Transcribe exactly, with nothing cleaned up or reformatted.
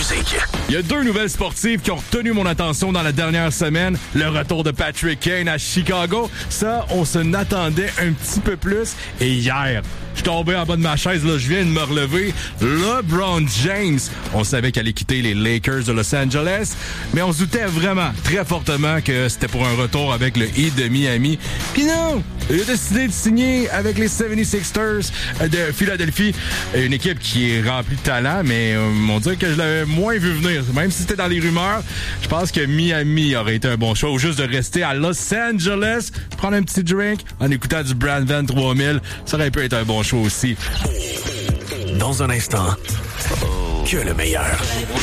musique. Il y a deux nouvelles sportives qui ont retenu mon attention dans la dernière semaine. Le retour de Patrick Kane à Chicago. Ça, on s'en attendait un petit peu plus. Et hier, je suis tombé en bas de ma chaise, là, je viens de me relever. LeBron James. On savait qu'elle allait quitter les Lakers de Los Angeles, mais on se doutait vraiment, très fortement, que c'était pour un retour avec le Heat de Miami. Puis non! Il a décidé de signer avec les soixante-sixers de Philadelphie. Une équipe qui est remplie de talent, mais euh, on dirait que je l'avais moins vu venir. Même si c'était dans les rumeurs, je pense que Miami aurait été un bon choix. Ou juste de rester à Los Angeles, prendre un petit drink en écoutant du Brand Van trois mille. Ça aurait pu être un bon choix aussi. Dans un instant, que le meilleur.